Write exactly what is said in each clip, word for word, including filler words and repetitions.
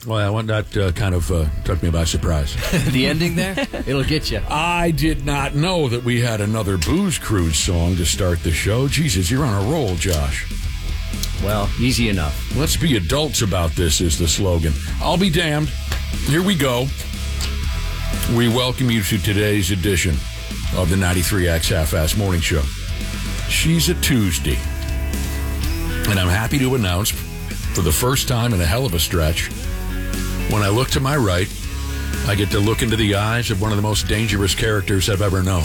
Well, that uh, kind of uh, took me by surprise. The ending there? It'll get you. I did not know that we had another Booze Cruise song to start the show. Jesus, you're on a roll, Josh. Well, easy enough. Let's be adults about this is the slogan. I'll be damned. Here we go. We welcome you to today's edition of the ninety-three X Half-Ass Morning Show. She's a Tuesday. And I'm happy to announce, for the first time in a hell of a stretch, when I look to my right, I get to look into the eyes of one of the most dangerous characters I've ever known.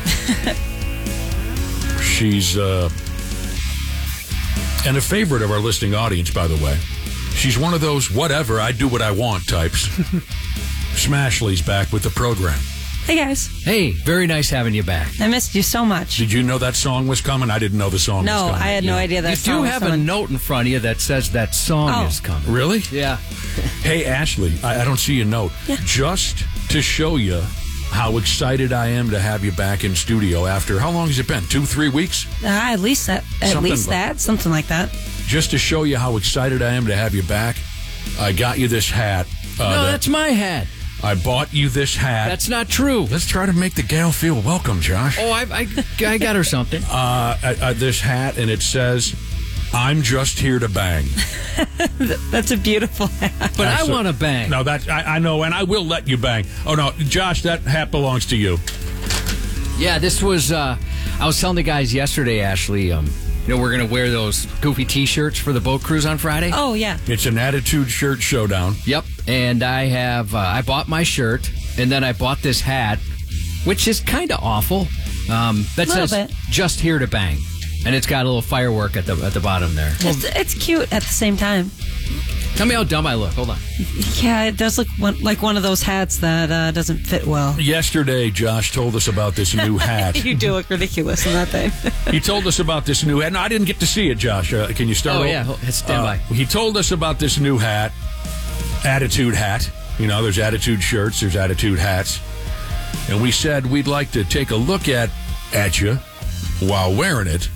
She's, uh... and a favorite of our listening audience, by the way. She's one of those whatever, I do what I want types. Smashley's back with the program. Hey, guys. Hey, very nice having you back. I missed you so much. Did you know that song was coming? I didn't know the song no, was coming. I had no Yeah. idea that You song do was have a coming. note in front of you that says that song Oh. is coming. Really? Yeah. Hey, Ashley, I, I don't see a note. Yeah. Just to show you how excited I am to have you back in studio after, how long has it been? Two, three weeks? Uh, at least that. At Something least like- that. Something like that. Just to show you how excited I am to have you back, I got you this hat. Uh, No, that- that's my hat. I bought you this hat. That's not true. Let's try to make the gal feel welcome, Josh. Oh, I, I, I got her something. Uh, I, I, this hat, and it says, I'm just here to bang. That's a beautiful hat. But I That's a- want to bang. No, that I, I know, and I will let you bang. Oh, no, Josh, that hat belongs to you. Yeah, this was, uh, I was telling the guys yesterday, Ashley, um, you know, we're going to wear those goofy T-shirts for the boat cruise on Friday. Oh, yeah. It's an Attitude Shirt Showdown. Yep. And I have, uh, I bought my shirt, and then I bought this hat, which is kind of awful. Um, that Little says, bit. just here to bang. And it's got a little firework at the at the bottom there. It's, it's cute at the same time. Tell me how dumb I look. Hold on. Yeah, it does look one, like one of those hats that uh, doesn't fit well. Yesterday, Josh told us about this new hat. You do look ridiculous in that thing. He told us about this new hat. No, I didn't get to see it, Josh. Uh, can you start? Oh, over? yeah. Hold- Stand by. Uh, he told us about this new hat, Attitude hat. You know, there's Attitude shirts, there's Attitude hats. And we said we'd like to take a look at, at you while wearing it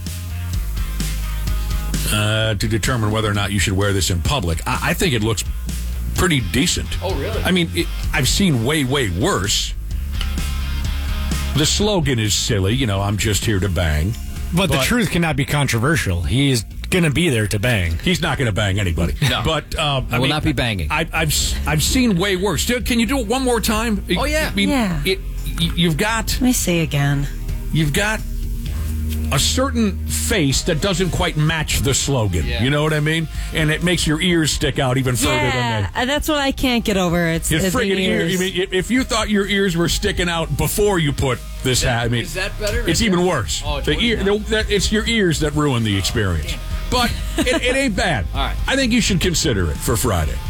uh, to determine whether or not you should wear this in public. I, I think it looks pretty decent. Oh, really? I mean, it, I've seen way, way worse. The slogan is silly. You know, I'm just here to bang. But, the But- truth cannot be controversial. He is going to be there to bang. He's not going to bang anybody. No. But um, I will not be banging. I, I've I've seen way worse. Do- Can you do it one more time? Oh, yeah. I mean, Yeah. It, y- you've got Let me see again. you've got a certain face that doesn't quite match the slogan. Yeah. You know what I mean? And it makes your ears stick out even further Yeah, than they. uh, that's what I can't get over. It's, Your it's the friggin' ears. ears. I mean, if- if you thought your ears were sticking out before you put this hat, I mean, Is that better? it's even worse. Oh, it's the worse ear, now? the, that, it's your ears that ruin the experience. But it, it ain't bad. All right. I think you should consider it for Friday.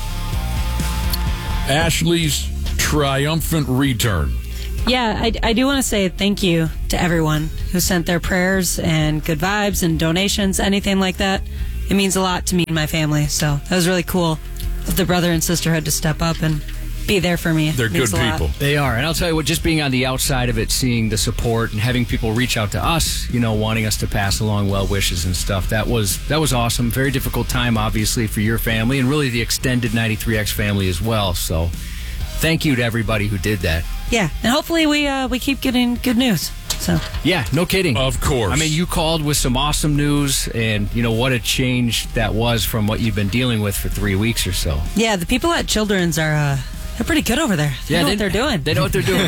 Ashley's triumphant return. Yeah, I, I do want to say thank you to everyone who sent their prayers and good vibes and donations, anything like that. It means a lot to me and my family. So that was really cool of the brother and sisterhood to step up and be there for me. They're It means good a lot. people. They are. And I'll tell you what, just being on the outside of it, seeing the support and having people reach out to us, you know, wanting us to pass along well wishes and stuff, that was that was awesome. Very difficult time, obviously, for your family and really the extended ninety-three X family as well. So thank you to everybody who did that. Yeah, and hopefully we uh, we keep getting good news. So Yeah, no kidding. Of course. I mean, you called with some awesome news, and you know what a change that was from what you've been dealing with for three weeks or so. yeah, the people at Children's are uh, they're pretty good over there. They Yeah, know they- what they're doing. They know what they're doing.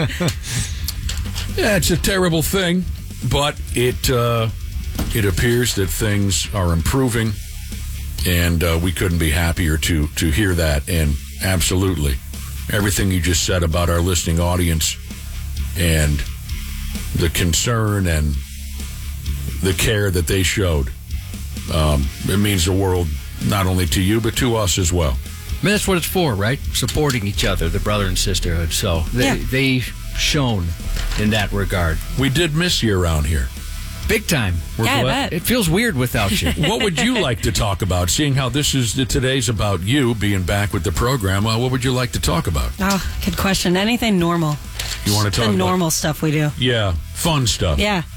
Yeah, it's a terrible thing, but it uh, it appears that things are improving, and uh, we couldn't be happier to to hear that. And absolutely, everything you just said about our listening audience and the concern and the care that they showed, um, it means the world not only to you but to us as well. I mean, that's what it's for, right? Supporting each other, the brother and sisterhood. So they, Yeah. they shone in that regard. We did miss you around here. Big time. We're Yeah, I glad- bet. It feels weird without you. What would you like to talk about? Seeing how this is today's about you being back with the program, uh, what would you like to talk about? Oh, good question. Anything normal. You want to talk the about normal stuff we do. Yeah, fun stuff. Yeah.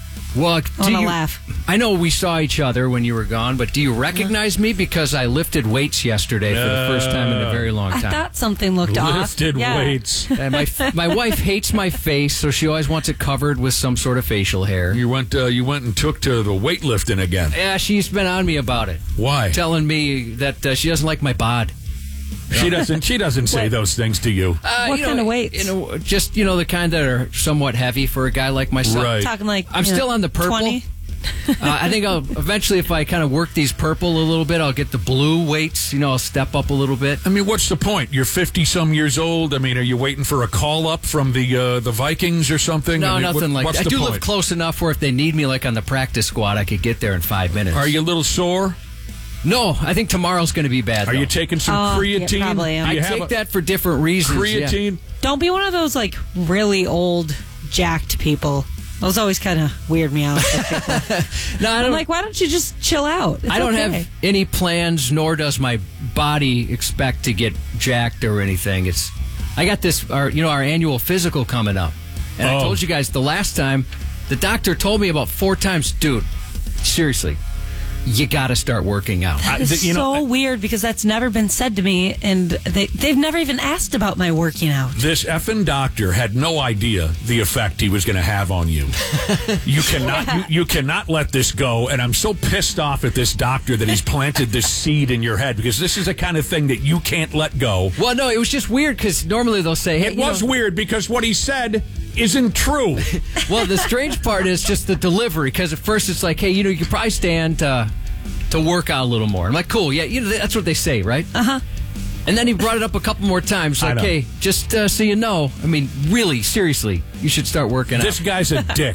Well, I do want to you, laugh. I know we saw each other when you were gone, but do you recognize me? Because I lifted weights yesterday for the first time in a very long I time. thought something looked off. Lifted Yeah. weights. And my my wife hates my face, so she always wants it covered with some sort of facial hair. You went. Uh, you went and took to the weightlifting again. Yeah, she's been on me about it, Why? telling me that uh, she doesn't like my bod. She doesn't. She doesn't say those things to you. Uh, What you kind know, of weights? You know, just you know the kind that are somewhat heavy for a guy like myself. Right. Talking like I'm you know, still on the purple. twenty. Uh, I think I'll eventually, if I kind of work these purple a little bit, I'll get the blue weights. You know, I'll step up a little bit. I mean, what's the point? You're fifty some years old. I mean, are you waiting for a call up from the uh, the Vikings or something? No, I mean, nothing what- like what's that. I the do point? live close enough where if they need me, like on the practice squad, I could get there in five minutes. Are you a little sore? No, I think tomorrow's going to be bad. Are though. you taking some Oh, yeah, creatine? probably am. Do I you take have a- that for different reasons. yeah. creatine. Don't be one of those like really old jacked people. Those always kind of weird me out. No, I I'm don't. like, why don't you just chill out? It's I don't okay. have any plans, nor does my body expect to get jacked or anything. It's, I got this, our, you know, our annual physical coming up, and Oh. I told you guys the last time, the doctor told me about four times, dude, seriously, you got to start working out. I- It's th- you know, so weird because that's never been said to me, and they they've never even asked about my working out. This effing doctor had no idea the effect he was going to have on you. You cannot, you, you cannot let this go. And I'm so pissed off at this doctor that he's planted this seed in your head because this is the kind of thing that you can't let go. Well, no, it was just weird because normally they'll say, hey, It you was know- weird because what he said isn't true. Well, the strange part is just the delivery because at first it's like, hey, you know, you could probably stand uh, to work out a little more. I'm like, cool, yeah, you know, that's what they say, right? Uh huh. And then he brought it up a couple more times, I like, know. hey, just uh, so you know, I mean, really, seriously, you should start working This out. guy's a dick.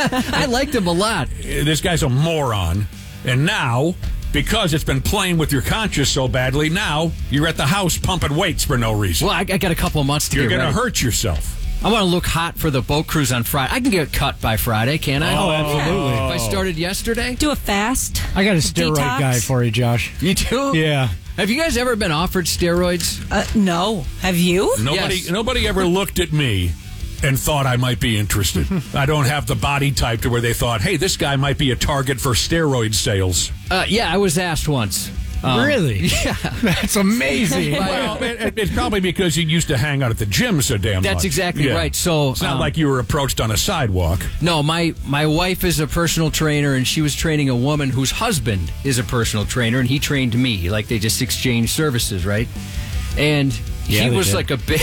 I liked him a lot. This guy's a moron. And now, because it's been playing with your conscience so badly, now you're at the house pumping weights for no reason. Well, I, I got a couple of months to You're get going to ready. hurt yourself. I want to look hot for the boat cruise on Friday. I can get cut by Friday, can't I? Oh, absolutely. If I started yesterday? Do a fast. I got a steroid Detox. guy for you, Josh. You do? Yeah. Have you guys ever been offered steroids? Uh, no. Have you? Nobody, Yes. nobody ever looked at me and thought I might be interested. I don't have the body type to where they thought, hey, this guy might be a target for steroid sales. Uh, yeah, I was asked once. Um, Really? Yeah. That's amazing. Well, it, it- it's probably because you used to hang out at the gym so damn That's much. exactly Yeah. right. So It's not um, like you were approached on a sidewalk. No, my my wife is a personal trainer, and she was training a woman whose husband is a personal trainer, and he trained me. Like they just exchanged services, right? And Yeah, he they was did. like a big,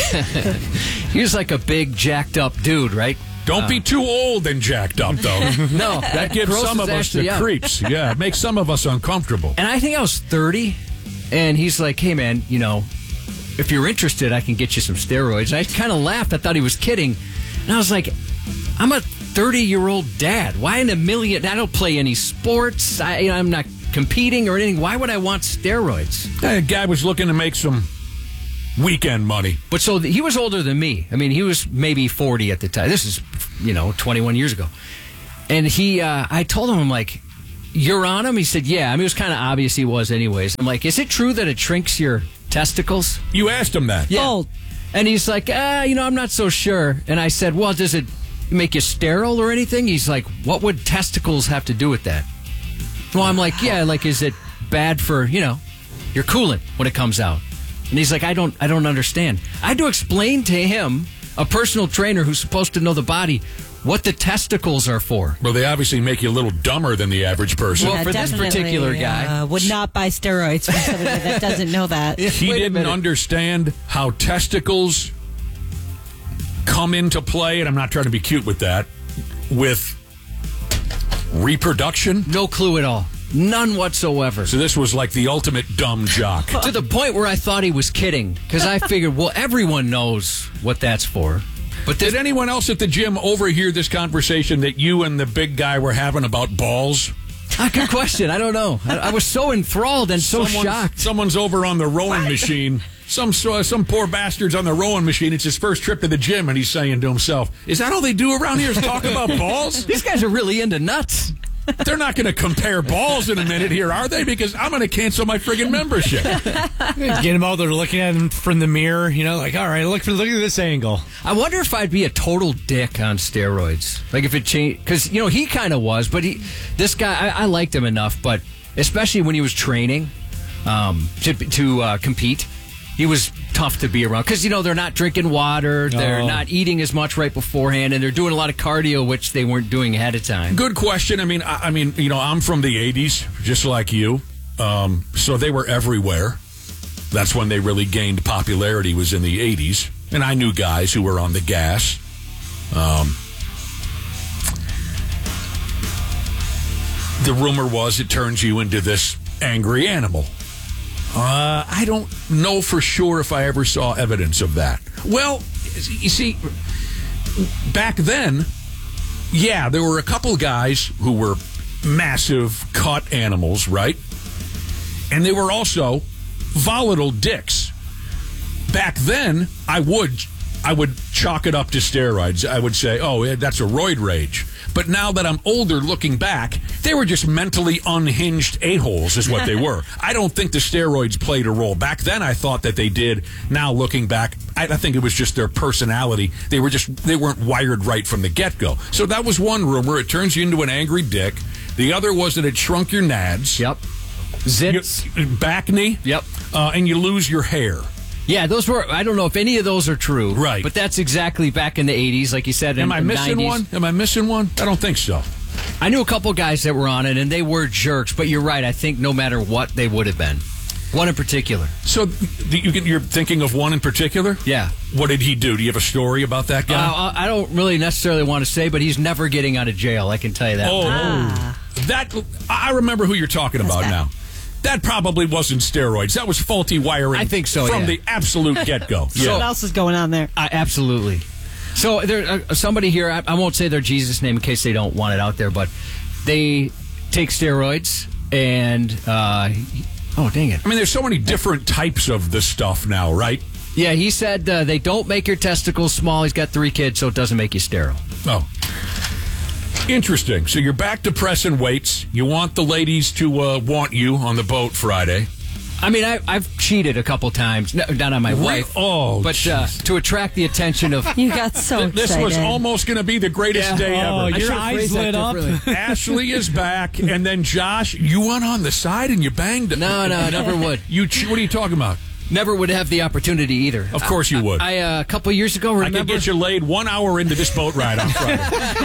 he was like a big jacked up dude, right? Don't be too old and jacked up, though. No, That gives grosses some of us actually the out. creeps. Yeah, it makes some of us uncomfortable. And I think I was thirty, and he's like, "Hey, man, you know, if you're interested, I can get you some steroids." And I kind of laughed. I thought he was kidding, and I was like, "I'm a thirty-year-old dad. Why in a million? I don't play any sports. I, you know, I'm not competing or anything. Why would I want steroids?" A guy was looking to make some weekend money. But so th- he was older than me. I mean, he was maybe forty at the time. This is, you know, twenty-one years ago. And he, uh, I told him, I'm like, "You're on him?" He said, "Yeah." I mean, it was kind of obvious he was anyways. I'm like, "Is it true that it shrinks your testicles?" You asked him that. Yeah. Bold. And he's like, ah, you know, I'm not so sure. And I said, well, does it make you sterile or anything? He's like, what would testicles have to do with that? Well, I'm like, yeah, like, is it bad for, you know, your coolant when it comes out? And he's like, I don't, I don't understand. I had to explain to him, a personal trainer who's supposed to know the body, what the testicles are for. Well, they obviously make you a little dumber than the average person. Well, for this definitely, particular guy. uh, would not buy steroids for somebody that doesn't know that. he Wait a didn't minute. understand how testicles come into play, and I'm not trying to be cute with that, with reproduction. No clue at all. None whatsoever. So this was like the ultimate dumb jock. To the point where I thought he was kidding, because I figured, well, everyone knows what that's for. But this, Did anyone else at the gym overhear this conversation that you and the big guy were having about balls? ah, good question. I don't know. I, I was so enthralled and so Someone's- shocked. Someone's over on the rowing machine. Some so- some poor bastard's on the rowing machine. It's his first trip to the gym, and he's saying to himself, "Is that all they do around here? Is talk about balls?" These guys are really into nuts. They're not going to compare balls in a minute here, are they? Because I'm going to cancel my friggin' membership. Get them out there looking at him from the mirror, you know, like, all right, look for look at this angle. I wonder if I'd be a total dick on steroids. Like if it changed, because you know he kind of was, but he, this guy, I, I liked him enough. But especially when he was training um, to to uh, compete, he was tough to be around because you know they're not drinking water, they're Oh. not eating as much right beforehand, and they're doing a lot of cardio, which they weren't doing ahead of time. Good question. I mean, I, I mean, you know, I'm from the eighties, just like you. Um, so they were everywhere. That's when they really gained popularity, was in the eighties. And I knew guys who were on the gas. Um, the rumor was it turns you into this angry animal. Uh, I don't know for sure if I ever saw evidence of that. Well, you see, back then, yeah, there were a couple guys who were massive cut animals, right? And they were also volatile dicks. Back then, I would I would chalk it up to steroids. I would say, oh, yeah, that's a roid rage. But now that I'm older, looking back, they were just mentally unhinged a-holes is what they were. I don't think the steroids played a role. Back then, I thought that they did. Now, looking back, I, I think it was just their personality. They were just, they weren't wired right from the get-go. So that was one rumor. It turns you into an angry dick. The other was that it shrunk your nads. Yep. Zits. Your back knee. Yep. Uh, and you lose your hair. Yeah, those were. I don't know if any of those are true. Right. But that's exactly back in the eighties, like you said. Am in I the missing nineties. one? Am I missing one? I don't think so. I knew a couple guys that were on it, and they were jerks. But you're right. I think no matter what, they would have been. One in particular. So the- you can, you're thinking of one in particular? Yeah. What did he do? Do you have a story about that guy? Uh, I don't really necessarily want to say, but he's never getting out of jail. I can tell you that. oh, Ah. that I remember who you're talking about bad. now. That probably wasn't steroids. That was faulty wiring. I think so, From yeah. the absolute get-go. So what else is going on there? I, absolutely. So there, uh, somebody here. I, I won't say their Jesus name in case they don't want it out there, but they take steroids and. Uh, oh, dang it! I mean, there's so many different types of this stuff now, right? Yeah, he said uh, they don't make your testicles small. He's got three kids, so it doesn't make you sterile. Oh. Interesting. So you're back to pressing weights. You want the ladies to uh, want you on the boat Friday. I mean, I, I've cheated a couple times, no, not on my wife, Oh, but uh, to attract the attention of. You got so This excited. was almost going to be the greatest Yeah. day Oh, ever. your should've eyes phrased that lit up. differently. Ashley is back, and then Josh, you went on the side and you banged it. No, no, I never would. You, che- what are you talking about? Never would have the opportunity either. Of course you would. I uh, a couple years ago, I remember. could get you laid one hour into this boat ride on Friday.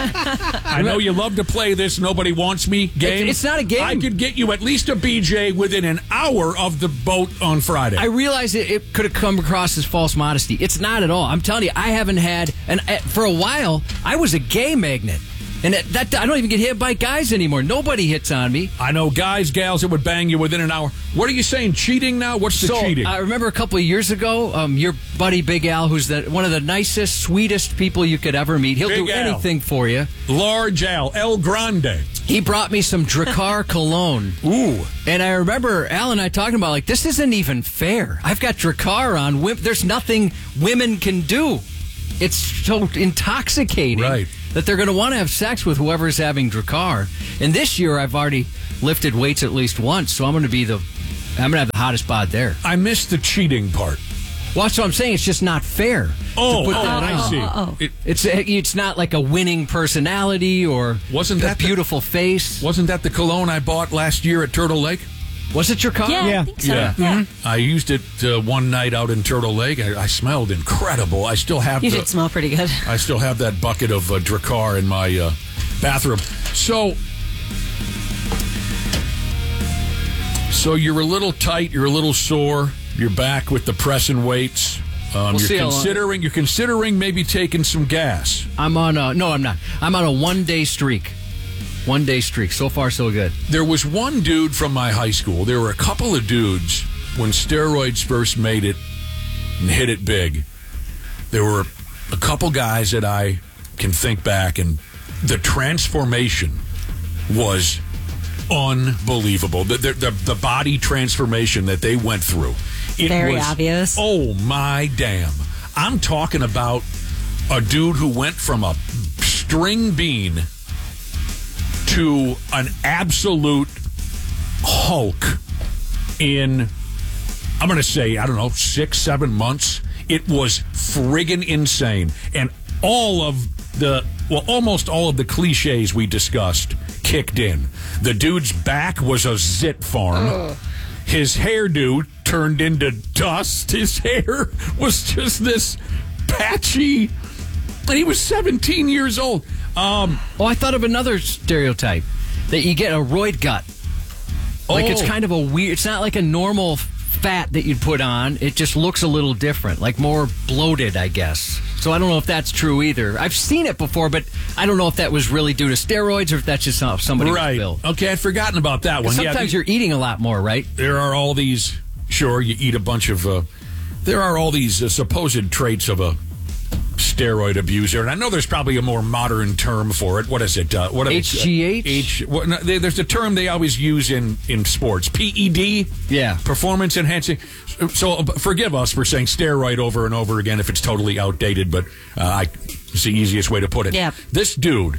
I know you love to play this nobody wants me game. It's- it's not a game. I could get you at least a B J within an hour of the boat on Friday. I realize it, it could have come across as false modesty. It's not at all. I'm telling you, I haven't had, and uh, for a while, I was a gay magnet. And that, that I don't even get hit by guys anymore. Nobody hits on me. I know guys, gals that would bang you within an hour. What are you saying? Cheating now? What's the So cheating? I remember a couple of years ago, um, your buddy Big Al, who's the, one of the nicest, sweetest people you could ever meet. He'll Big do Al. anything for you. Large Al, El Grande. He brought me some Drakkar cologne. Ooh. And I remember Al and I talking about, like, this isn't even fair. I've got Drakkar on. Wim- There's nothing women can do. It's so intoxicating Right. that they're going to want to have sex with whoever's having Drakkar. And this year I've already lifted weights at least once, so I'm going to be the I'm going to have the hottest bod there. I missed the cheating part. Well, that's what I'm saying. It's just not fair. Oh, to put oh, that I on. see. Oh, oh, oh. It, It's it's not like a winning personality or Wasn't a that the- beautiful face. wasn't that the cologne I bought last year at Turtle Lake? Was it your car? Yeah, Yeah. I think so. Yeah. Yeah. I used it uh, one night out in Turtle Lake. I, I smelled incredible. I still have You the, did smell pretty good. I still have that bucket of uh, Drakkar in my uh, bathroom. So, so you're a little tight. You're a little sore. You're back with the pressing weights. Um, We'll see you're how long- considering. You're considering maybe taking some gas. I'm on a no, I'm not. I'm on a one day streak. One day streak. So far, so good. There was one dude from my high school. There were a couple of dudes when steroids first made it and hit it big. There were a couple guys that I can think back, and the transformation was unbelievable. The, the, the, the body transformation that they went through. It Very was, obvious. Oh, my damn. I'm talking about a dude who went from a string bean to an absolute hulk in, I'm going to say, I don't know, six, seven months. It was friggin' insane. And all of the, well, almost all of the cliches we discussed kicked in. The dude's back was a zit farm. Ugh. His hairdo turned into dust. His hair was just this patchy. And he was seventeen years old. Um, oh, I thought of another stereotype. That you get a roid gut. Like, oh. it's kind of a weird... It's not like a normal fat that you'd put on. It just looks a little different. Like, more bloated, I guess. So I don't know if that's true either. I've seen it before, but I don't know if that was really due to steroids or if that's just how somebody right. was built. Okay, I'd forgotten about that one. Sometimes yeah, you're eating a lot more, right? There are all these... Sure, you eat a bunch of... Uh, there are all these uh, supposed traits of a steroid abuser, and I know there's probably a more modern term for it. What is it? Uh, what H G H? Uh, H. What, no, there's a term they always use in, in sports. P E D? Yeah. Performance enhancing. So uh, forgive us for saying steroid over and over again if it's totally outdated, but uh, I, it's the easiest way to put it. Yeah. This dude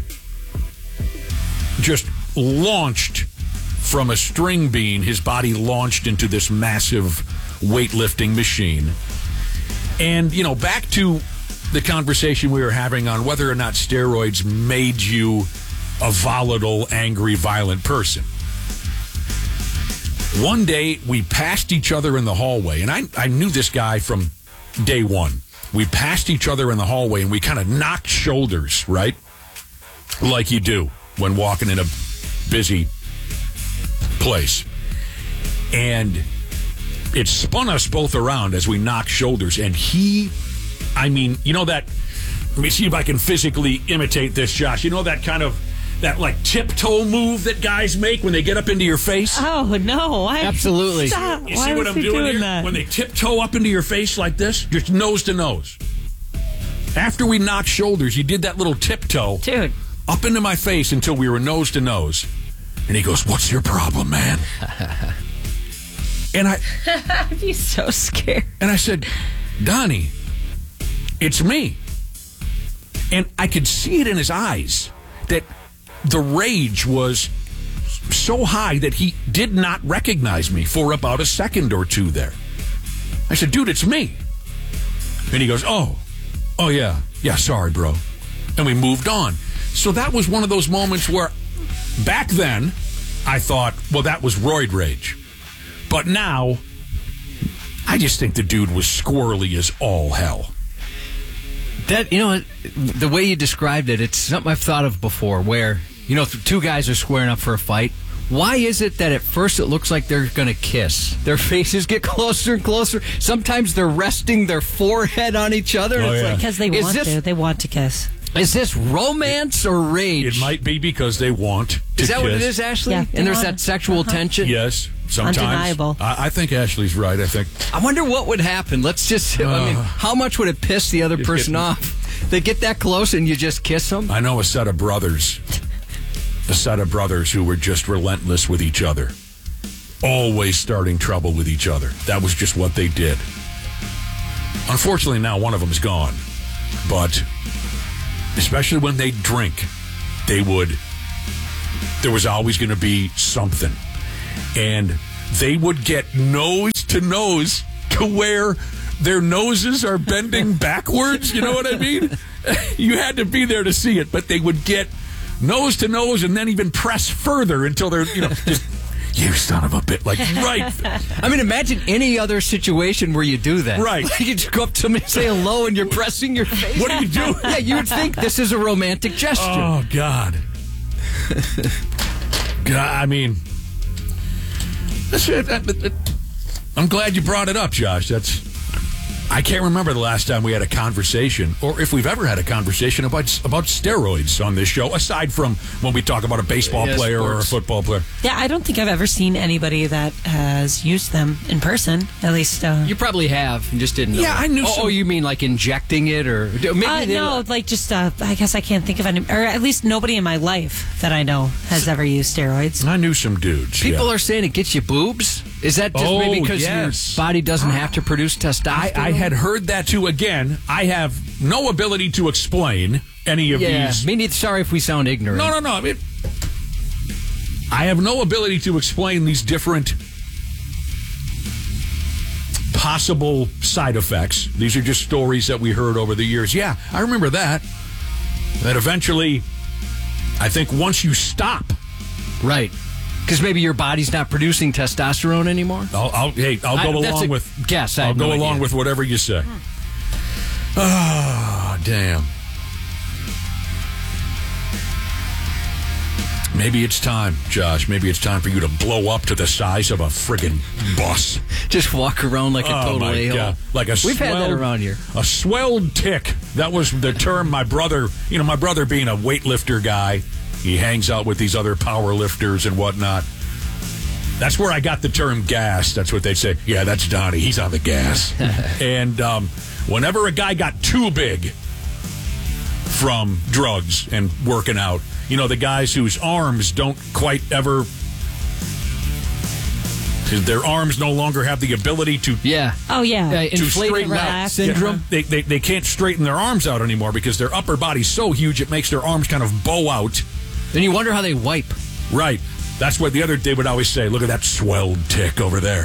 just launched from a string bean. His body launched into this massive weightlifting machine. And, you know, back to the conversation we were having on whether or not steroids made you a volatile, angry, violent person. One day, we passed each other in the hallway, and I, I knew this guy from day one. We passed each other in the hallway, and we kind of knocked shoulders, right? Like you do when walking in a busy place. And it spun us both around as we knocked shoulders, and he... I mean, you know that, let me see if I can physically imitate this, Josh. You know that kind of, that like tiptoe move that guys make when they get up into your face? Oh, no. I, Absolutely. Stop. You Why see what was I'm he doing, doing here? that? When they tiptoe up into your face like this, just nose to nose. After we knocked shoulders, he did that little tiptoe. Dude. Up into my face until we were nose to nose. And he goes, "What's your problem, man?" And I... I'd be so scared. And I said, "Donnie, it's me." And I could see it in his eyes that the rage was so high that he did not recognize me for about a second or two there. I said, "Dude, it's me." And he goes, "Oh, oh yeah, yeah, sorry, bro." And we moved on. So that was one of those moments where back then I thought, well, that was roid rage. But now I just think the dude was squirrely as all hell. That, you know, the way you described it, it's something I've thought of before where, you know, two guys are squaring up for a fight. Why is it that at first it looks like they're going to kiss? Their faces get closer and closer. Sometimes they're resting their forehead on each other. Oh, it's yeah. like, Because they is want this, to. They want to kiss. Is this romance or rage? It might be because they want to Is that kiss. what it is, Ashley? Yeah, and there's they that want- sexual uh-huh. tension? Yes, sometimes. Undeniable. I, I think Ashley's right. I think I wonder what would happen. Let's just, I mean, Uh. how much would it piss the other Just person get- off? They get that close and you just kiss them? I know a set of brothers, a set of brothers who were just relentless with each other, always starting trouble with each other. That was just what they did. Unfortunately, now one of them is gone, but especially when they drink, they would. There was always going to be something, and they would get nose to nose to where their noses are bending backwards. You know what I mean? You had to be there to see it, but they would get nose to nose and then even press further until they're, you know, just, you son of a bit, like, right. I mean, imagine any other situation where you do that. Right. Like you just go up to somebody and say hello and you're pressing your face. What do you do? Yeah, you would think this is a romantic gesture. Oh, God. God, I mean, that's it. That- that- that- I'm glad you brought it up, Josh. That's. I can't remember the last time we had a conversation, or if we've ever had a conversation about about steroids on this show, aside from when we talk about a baseball Yeah, player or a sports. football player. Yeah, I don't think I've ever seen anybody that has used them in person. At least, uh, You probably have. You just didn't know. Yeah, I knew Oh, some- oh, you mean like injecting it or maybe uh, they- no, like just uh, I guess I can't think of any, or at least nobody in my life that I know has ever used steroids. I knew some dudes. People yeah. are saying it gets you boobs. Is that just Oh, maybe because yes. your body doesn't have to produce testosterone? I, I had heard that too. Again, I have no ability to explain any of Yeah, these. me neither. Sorry if we sound ignorant. No, no, no. I mean, I have no ability to explain these different possible side effects. These are just stories that we heard over the years. Yeah, I remember that. That eventually, I think once you stop. Right. Because maybe your body's not producing testosterone anymore? I'll, I'll, hey, I'll go I, along a with... guess. I I'll have go no along idea. with whatever you say. Oh, damn. Maybe it's time, Josh. Maybe it's time for you to blow up to the size of a friggin' bus. Just walk around like a Oh, total my a-hole. God. Like a We've had that swelled- around here. A swelled tick. That was the term my brother, you know, my brother being a weightlifter guy, he hangs out with these other power lifters and whatnot. That's where I got the term gas. That's what they say. Yeah, that's Donnie. He's on the gas. And um, whenever a guy got too big from drugs and working out, you know, the guys whose arms don't quite ever, their arms no longer have the ability to Yeah. Oh, yeah. Uh, to inflated straighten back out syndrome. Yeah. They, they they can't straighten their arms out anymore because their upper body's so huge it makes their arms kind of bow out. Then you wonder how they wipe. Right. That's what the other day would always say. Look at that swelled tick over there.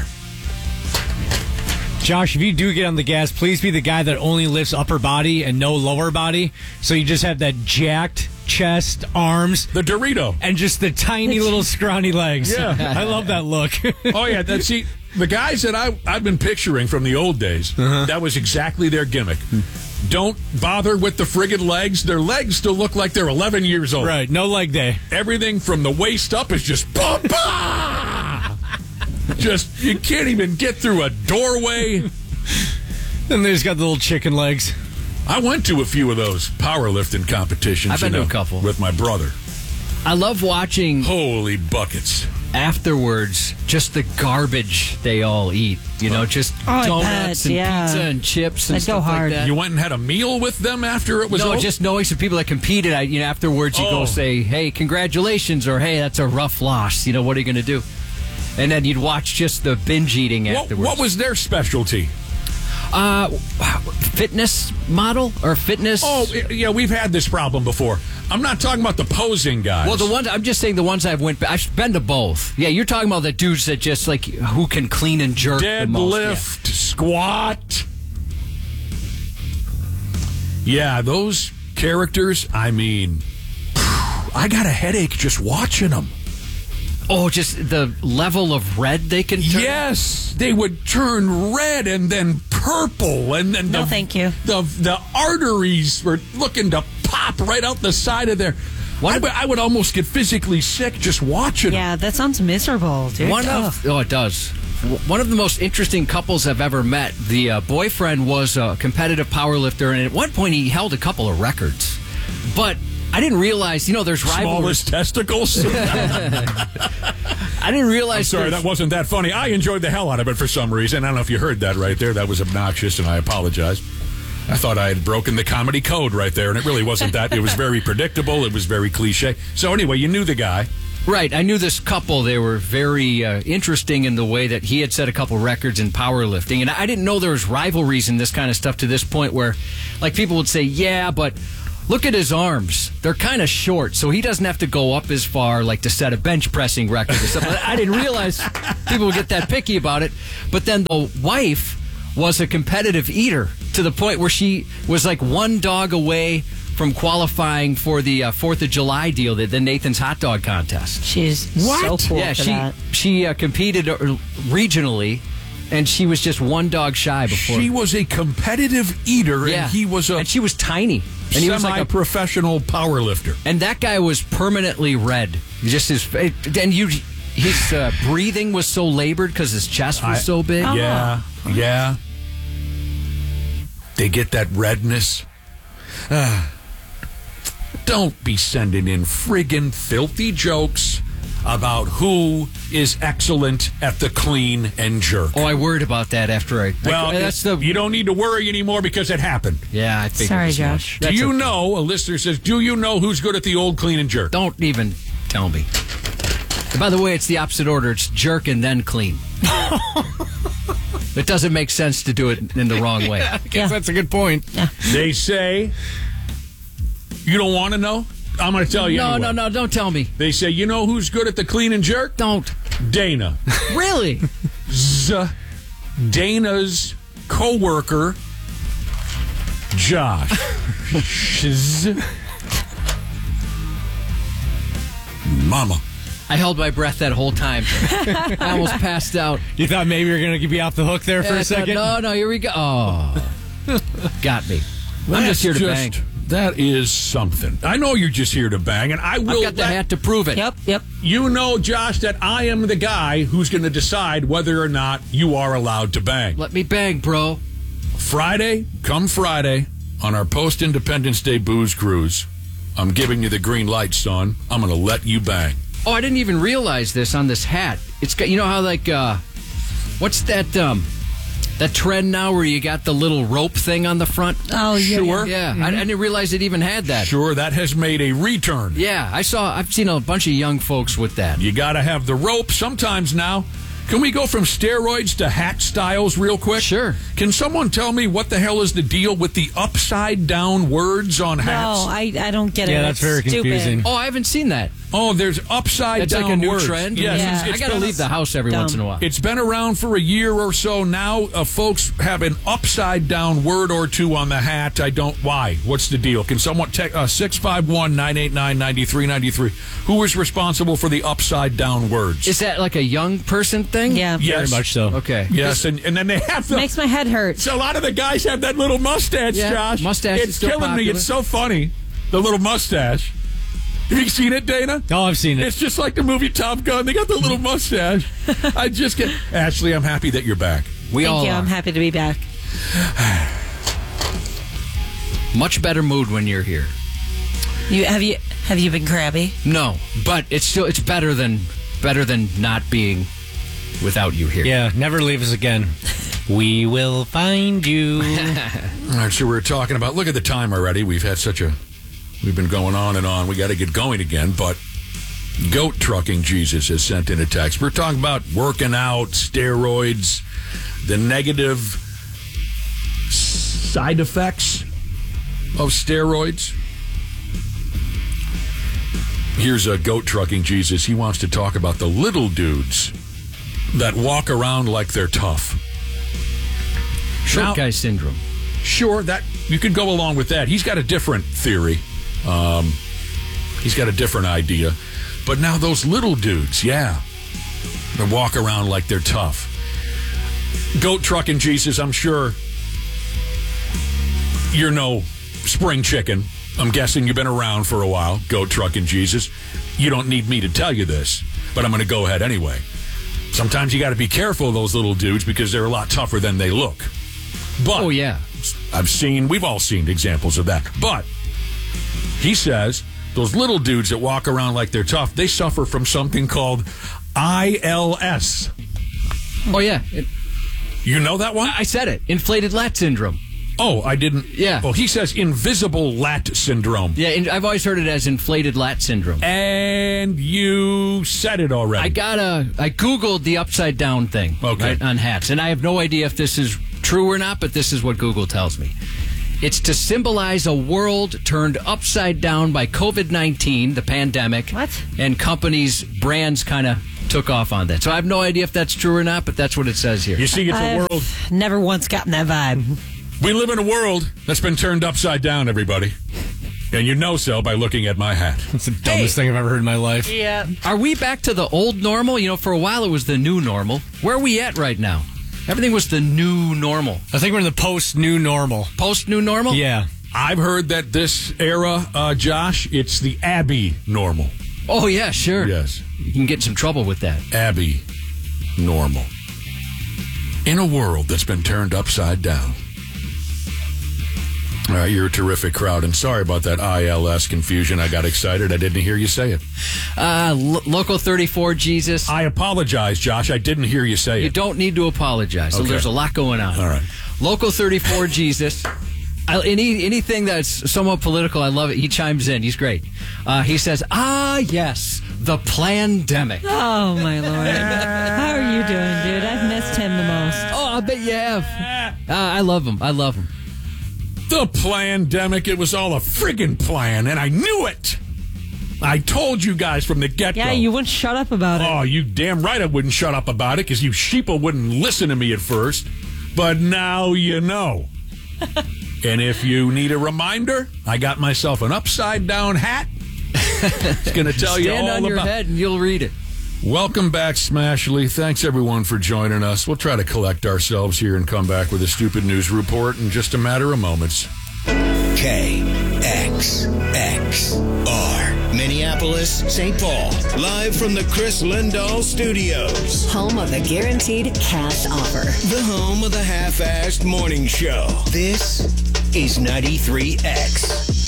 Josh, if you do get on the gas, please be the guy that only lifts upper body and no lower body. So you just have that jacked chest, arms, The Dorito. and just the tiny little scrawny legs. Yeah. I love that look. Oh, yeah. That, see, the guys that I, I've been picturing from the old days, that was exactly their gimmick. Don't bother with the friggin' legs. Their legs still look like they're eleven years old. Right, no leg day. Everything from the waist up is just bah, bah! Just, you can't even get through a doorway. And they just got the little chicken legs. I went to a few of those powerlifting competitions. I've been you to know, a couple. with my brother. I love watching Holy buckets! afterwards just the garbage they all eat. You know, just Oh, I donuts bet, and yeah. pizza and chips and I'd go stuff hard. like that. You went and had a meal with them after it was no, over? just knowing some people that competed. I, you know, afterwards you Oh. go say, "Hey, congratulations," or "Hey, that's a rough loss." You know, what are you going to do? And then you'd watch just the binge eating What, afterwards. what was their specialty? uh, fitness model or fitness? Oh, yeah, we've had this problem before. I'm not talking about the posing guys. Well, the ones I'm just saying the ones I've went. I've been to both. Yeah, you're talking about the dudes that just like who can clean and jerk the most. Yeah. deadlift, squat. Yeah, those characters. I mean, I got a headache just watching them. Oh, just the level of red they can turn. Yes, they would turn red and then purple, and then No, the, thank you. The the arteries were looking to pop right out the side of their. What I, ab- would- I would almost get physically sick just watching. Yeah, that sounds miserable, dude. One Ugh. of oh, it does. W- One of the most interesting couples I've ever met. The uh, boyfriend was a competitive powerlifter, and at one point he held a couple of records. But I didn't realize, you know, there's rivalries. Smallest testicles. I didn't realize. Sorry, there's- that wasn't that funny. I enjoyed the hell out of it for some reason. I don't know if you heard that right there. That was obnoxious, and I apologize. I thought I had broken the comedy code right there, and it really wasn't that. It was very predictable. It was very cliche. So anyway, you knew the guy. Right. I knew this couple. They were very uh, interesting in the way that he had set a couple records in powerlifting. And I didn't know there was rivalries in this kind of stuff to this point where, like, people would say, yeah, but look at his arms. They're kind of short, so he doesn't have to go up as far, like, to set a bench pressing record or something. I didn't realize people would get that picky about it. But then the wife was a competitive eater to the point where she was like one dog away from qualifying for the uh, Fourth of July deal, the, the Nathan's Hot Dog Contest. She's What? so cool yeah, for she that. she uh, competed uh, regionally, and she was just one dog shy before. She was a competitive eater, yeah, and he was a and she was tiny, and he was like a semi-professional power lifter. and that guy was permanently red. Just his fa- and you. His uh, breathing was so labored because his chest was I- so big. Oh. Yeah, yeah. They get that redness. Ah. Don't be sending in friggin' filthy jokes about who is excellent at the clean and jerk. Oh, I worried about that after I. Well, I, that's the. you don't need to worry anymore because it happened. Yeah, I figured. Sorry, as Josh. much. Do That's you okay. know, a listener says, do you know who's good at the old clean and jerk? Don't even tell me. And by the way, it's the opposite order. It's jerk and then clean. It doesn't make sense to do it in the wrong way. I guess Yeah. that's a good point. They say, you don't want to know? I'm going to tell you No, anyway. no, no, don't tell me. They say, you know who's good at the clean and jerk? Don't. Dana. Really? Z- Dana's co-worker, Josh. Shiz. Mama. I held my breath that whole time. I almost passed out. You thought maybe you were going to be off the hook there for Yeah, I a thought, second? no, no, here we go. Oh. Got me. I'm just here to bang. That is something. I know you're just here to bang, and I will I've got the let hat to prove it. Yep, yep. you know, Josh, that I am the guy who's going to decide whether or not you are allowed to bang. Let me bang, bro. Friday, come Friday, on our post-Independence Day booze cruise, I'm giving you the green light, son. I'm going to let you bang. Oh, I didn't even realize this on this hat. It's got, you know how, like, uh, what's that, um, that trend now where you got the little rope thing on the front? Oh, yeah. Sure. Yeah, I, I didn't realize it even had that. Sure, that has made a return. Yeah, I saw, I've seen a bunch of young folks with that. You got to have the rope sometimes now. Can we go from steroids to hat styles real quick? Sure. Can someone tell me what the hell is the deal with the upside down words on hats? No, I, I don't get it. Yeah, that's It's very stupid. confusing. Oh, I haven't seen that. Oh, there's upside It's down like a new words. trend. Yes, Yeah. it's, I it's got to been- leave the house every Dumb. once in a while. It's been around for a year or so now. Uh, folks have an upside down word or two on the hat. I don't. Why? What's the deal? Can someone text uh, six five one, nine eight nine, nine three nine three? Who is responsible for the upside down words? Is that like a young person thing? Yeah. yes. Very much so. Okay. Yes, and, and then they have the. Makes my head hurt. So a lot of the guys have that little mustache, Yeah, Josh. mustache is It's still killing me. popular. It's so funny. The little mustache. Have you seen it, Dana? Oh, I've seen it. It's just like the movie Top Gun. They got the little mustache. I just get Ashley. I'm happy that you're back. We Thank all you. are. I'm happy to be back. Much better mood when you're here. You have you have you been crabby? No, but it's still it's better than better than not being without you here. Yeah, never leave us again. We will find you. All right, so we're talking about. Look at the time already. We've had such a. We've been going on and on. We got to get going again. But Goat Trucking Jesus has sent in a text. We're talking about working out, steroids, the negative side effects of steroids. Here's a Goat Trucking Jesus. He wants to talk about the little dudes that walk around like they're tough. Short Now- guy syndrome. Sure, that you could go along with that. He's got a different theory. Um, he's got a different idea. But now those little dudes, yeah, they walk around like they're tough. Goat Trucking Jesus, I'm sure you're no spring chicken. I'm guessing you've been around for a while, Goat Trucking Jesus. You don't need me to tell you this, but I'm going to go ahead anyway. Sometimes you got to be careful of those little dudes because they're a lot tougher than they look. But Oh yeah. I've seen, we've all seen examples of that. But he says those little dudes that walk around like they're tough, they suffer from something called I L S. Oh yeah. It, You know that one? I said it. Inflated lat syndrome. Oh, I didn't. Yeah. Well, he says invisible lat syndrome. Yeah, and I've always heard it as inflated lat syndrome. And you said it already. I got a. I googled the upside down thing Okay. right, on hats, and I have no idea if this is true or not, but this is what Google tells me. It's to symbolize a world turned upside down by COVID nineteen, the pandemic. What? And companies, brands kind of took off on that. So I have no idea if that's true or not, but that's what it says here. You see, it's a I've world. never once gotten that vibe. We live in a world that's been turned upside down, everybody. And you know so by looking at my hat. It's the dumbest thing I've ever heard in my life. Yeah. Are we back to the old normal? You know, for a while it was the new normal. Where are we at right now? Everything was the new normal. I think we're in the post-new normal. Post new normal? Yeah. I've heard that this era, uh, Josh, it's the Abby normal. Oh, yeah, sure. Yes. You can get in some trouble with that. Abby normal. In a world that's been turned upside down. All right, you're a terrific crowd, and sorry about that I L S confusion. I got excited. I didn't hear you say it. Uh, Lo- Local thirty-four, Jesus. I apologize, Josh. I didn't hear you say You it. don't need to apologize. So Okay. there's a lot going on. All right. Local thirty-four, Jesus. I, any anything that's somewhat political, I love it. He chimes in. He's great. Uh, he says, "Ah, yes, the plandemic." Oh my lord. How are you doing, dude? I've missed him the most. Oh, I bet you have. Uh, I love him. I love him. The plandemic. It was all a friggin' plan, and I knew it. I told you guys from the get-go. Yeah, you wouldn't shut up about it. Oh, you damn right I wouldn't shut up about it because you sheeple wouldn't listen to me at first. But now you know. And if you need a reminder, I got myself an upside-down hat. It's going to tell you all Stand on your about- head and you'll read it. Welcome back, Smashly. Thanks, everyone, for joining us. We'll try to collect ourselves here and come back with a stupid news report in just a matter of moments. K X X R, Minneapolis, Saint Paul. Live from the Chris Lindahl Studios. Home of the guaranteed cash offer. The home of the half-assed morning show. This is ninety-three X.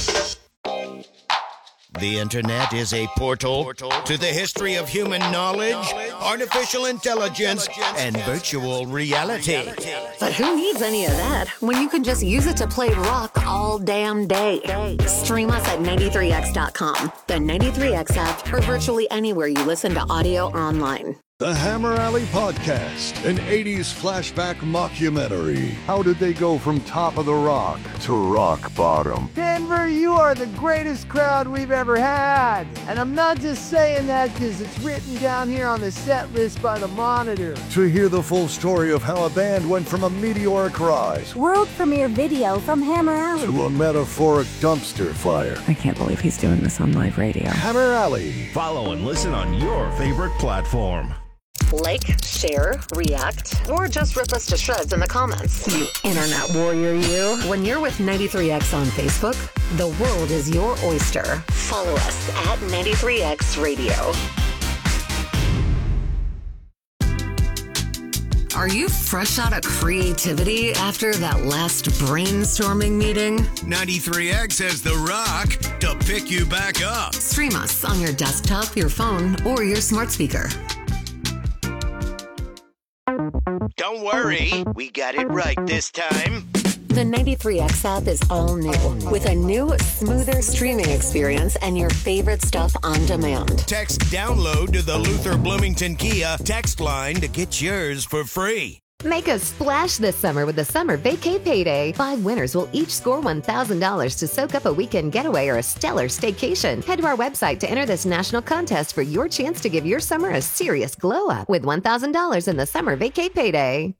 The internet is a portal to the history of human knowledge, artificial intelligence, and virtual reality. But who needs any of that when you can just use it to play rock all damn day? Stream us at ninety-three X dot com, the ninety-three X app, or virtually anywhere you listen to audio or online. The Hammer Alley Podcast, an eighties flashback mockumentary. How did they go from top of the rock to rock bottom? Denver, you are the greatest crowd we've ever had. And I'm not just saying that because it's written down here on the set list by the Monitor. To hear the full story of how a band went from a meteoric rise World premiere video from Hammer Alley to a metaphoric dumpster fire. I can't believe he's doing this on live radio. Hammer Alley. Follow and listen on your favorite platform. Like, share, react, or just rip us to shreds in the comments. You internet warrior, you. When you're with ninety-three X on Facebook, the world is your oyster. Follow us at ninety-three X Radio. Are you fresh out of creativity after that last brainstorming meeting? ninety-three X has The Rock to pick you back up. Stream us on your desktop, your phone, or your smart speaker. Don't worry, we got it right this time. The ninety-three X app is all new, with a new, smoother streaming experience and your favorite stuff on demand. Text download to the Luther Bloomington Kia text line to get yours for free. Make a splash this summer with the Summer Vacay Payday. Five winners will each score one thousand dollars to soak up a weekend getaway or a stellar staycation. Head to our website to enter this national contest for your chance to give your summer a serious glow up with one thousand dollars in the Summer Vacay Payday.